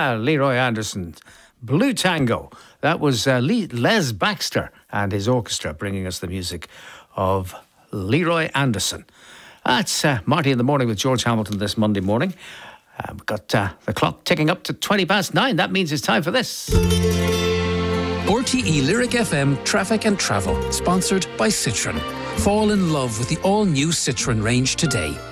Leroy Anderson, Blue Tango. That was Les Baxter and his orchestra bringing us the music of Leroy Anderson. That's Marty in the Morning with George Hamilton this Monday morning. We've got the clock ticking up to 9:20. That means it's time for this. RTE Lyric FM Traffic and Travel, sponsored by Citroën. Fall in love with the all-new Citroën range today.